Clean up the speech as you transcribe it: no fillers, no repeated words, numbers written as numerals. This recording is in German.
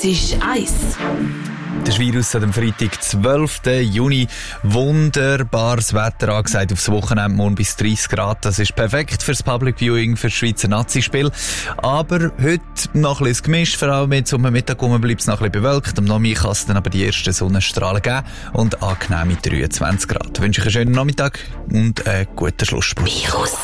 ist 1. Das Virus hat am Freitag, 12. Juni, wunderbares Wetter angesagt aufs Wochenende, morgen bis 30 Grad. Das ist perfekt fürs Public Viewing, für das Schweizer Nazi-Spiel. Aber heute noch ein bisschen gemischt, vor allem jetzt um den Mittag herum bleibt es noch ein bisschen bewölkt. Am Nachmittag kann es dann aber die ersten Sonnenstrahlen geben und angenehm mit 23 Grad. Ich wünsche euch einen schönen Nachmittag und einen guten Schlussspurt.